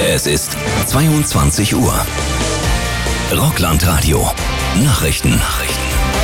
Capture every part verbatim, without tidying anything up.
Es ist zweiundzwanzig Uhr. Rockland-Radio. Nachrichten. Nachrichten.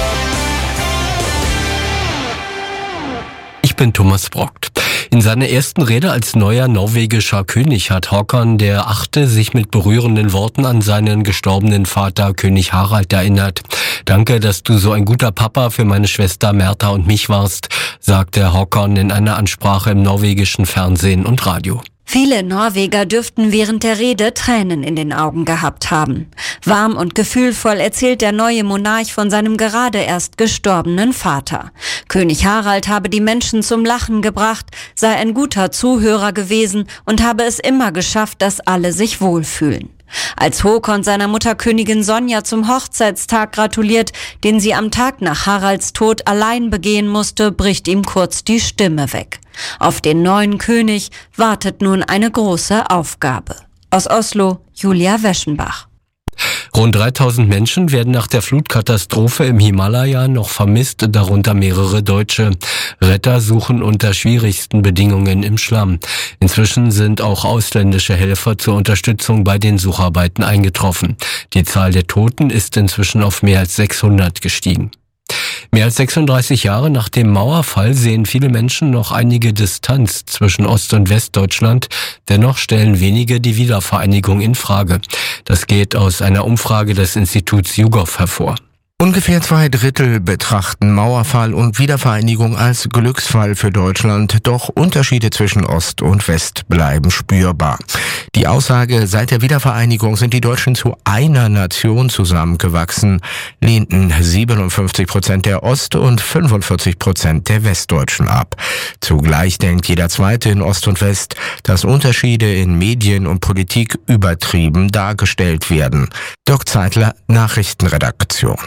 Ich bin Thomas Brockt. In seiner ersten Rede als neuer norwegischer König hat Håkon der Achte sich mit berührenden Worten an seinen gestorbenen Vater König Harald erinnert. Danke, dass du so ein guter Papa für meine Schwester Märtha und mich warst, sagte Håkon in einer Ansprache im norwegischen Fernsehen und Radio. Viele Norweger dürften während der Rede Tränen in den Augen gehabt haben. Warm und gefühlvoll erzählt der neue Monarch von seinem gerade erst gestorbenen Vater. König Harald habe die Menschen zum Lachen gebracht, sei ein guter Zuhörer gewesen und habe es immer geschafft, dass alle sich wohlfühlen. Als Håkon seiner Mutter Königin Sonja zum Hochzeitstag gratuliert, den sie am Tag nach Haralds Tod allein begehen musste, bricht ihm kurz die Stimme weg. Auf den neuen König wartet nun eine große Aufgabe. Aus Oslo, Julia Weschenbach. Rund dreitausend Menschen werden nach der Flutkatastrophe im Himalaya noch vermisst, darunter mehrere Deutsche. Retter suchen unter schwierigsten Bedingungen im Schlamm. Inzwischen sind auch ausländische Helfer zur Unterstützung bei den Sucharbeiten eingetroffen. Die Zahl der Toten ist inzwischen auf mehr als sechshundert gestiegen. Mehr als sechsunddreißig Jahre nach dem Mauerfall sehen viele Menschen noch einige Distanz zwischen Ost- und Westdeutschland. Dennoch stellen wenige die Wiedervereinigung in Frage. Das geht aus einer Umfrage des Instituts YouGov hervor. Ungefähr zwei Drittel betrachten Mauerfall und Wiedervereinigung als Glücksfall für Deutschland, doch Unterschiede zwischen Ost und West bleiben spürbar. Die Aussage, seit der Wiedervereinigung sind die Deutschen zu einer Nation zusammengewachsen, lehnten siebenundfünfzig Prozent der Ost- und fünfundvierzig Prozent der Westdeutschen ab. Zugleich denkt jeder Zweite in Ost und West, dass Unterschiede in Medien und Politik übertrieben dargestellt werden. Dirk Zeitler, Nachrichtenredaktion.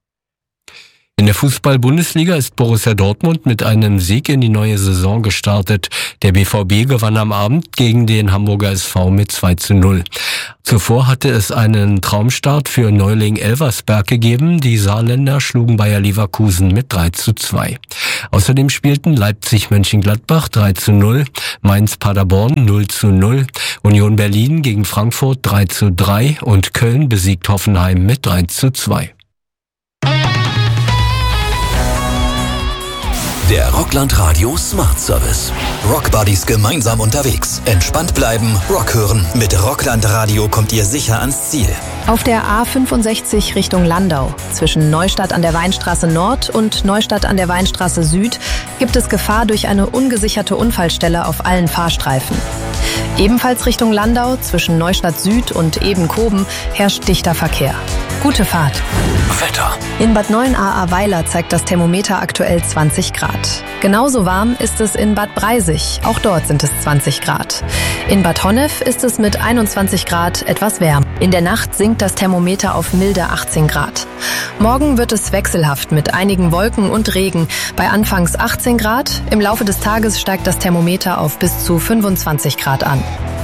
In der Fußball-Bundesliga ist Borussia Dortmund mit einem Sieg in die neue Saison gestartet. Der B V B gewann am Abend gegen den Hamburger S V mit zwei zu null. Zuvor hatte es einen Traumstart für Neuling Elversberg gegeben. Die Saarländer schlugen Bayer Leverkusen mit drei zu zwei. Außerdem spielten Leipzig-Mönchengladbach drei zu null, Mainz-Paderborn null zu null, Union Berlin gegen Frankfurt drei zu drei und Köln besiegt Hoffenheim mit drei zu zwei. Der Rockland-Radio Smart Service. Rockbuddies gemeinsam unterwegs. Entspannt bleiben, Rock hören. Mit Rockland-Radio kommt ihr sicher ans Ziel. Auf der A fünfundsechzig Richtung Landau, zwischen Neustadt an der Weinstraße Nord und Neustadt an der Weinstraße Süd, gibt es Gefahr durch eine ungesicherte Unfallstelle auf allen Fahrstreifen. Ebenfalls Richtung Landau, zwischen Neustadt Süd und Ebenkoben, herrscht dichter Verkehr. Gute Fahrt. Wetter. In Bad Neuenahr-Ahrweiler zeigt das Thermometer aktuell zwanzig Grad. Genauso warm ist es in Bad Breisig. Auch dort sind es zwanzig Grad. In Bad Honnef ist es mit einundzwanzig Grad etwas wärmer. In der Nacht sinkt das Thermometer auf milde achtzehn Grad. Morgen wird es wechselhaft mit einigen Wolken und Regen. Bei anfangs achtzehn Grad. Im Laufe des Tages steigt das Thermometer auf bis zu fünfundzwanzig Grad an.